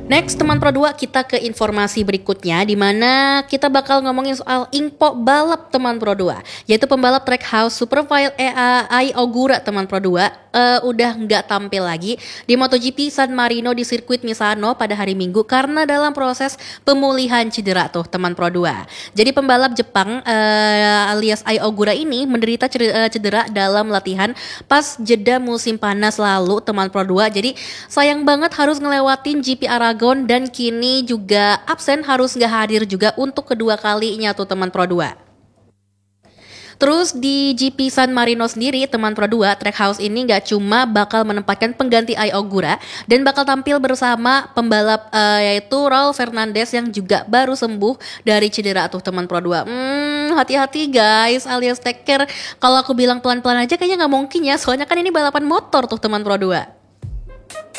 Next teman Pro 2, kita ke informasi berikutnya di mana kita bakal ngomongin soal Ingpo balap teman Pro 2, yaitu pembalap Trackhouse Superfile Ai Ogura teman Pro 2 udah nggak tampil lagi di MotoGP San Marino di sirkuit Misano pada hari Minggu karena dalam proses pemulihan cedera tuh teman Pro 2. Jadi pembalap Jepang alias Ai Ogura ini menderita cedera dalam latihan pas jeda musim panas lalu teman Pro 2. Jadi sayang banget harus ngelewatin GP Aragon dan kini juga absen, harus nggak hadir juga untuk kedua kalinya tuh teman Pro 2. Terus di GP San Marino sendiri teman Pro 2, Trackhouse ini nggak cuma bakal menempatkan pengganti Ai Ogura dan bakal tampil bersama pembalap yaitu Raul Fernandez yang juga baru sembuh dari cedera tuh teman Pro 2. Hati-hati guys alias take care. Kalau aku bilang pelan-pelan aja kayaknya nggak mungkin ya, soalnya kan ini balapan motor tuh teman Pro 2.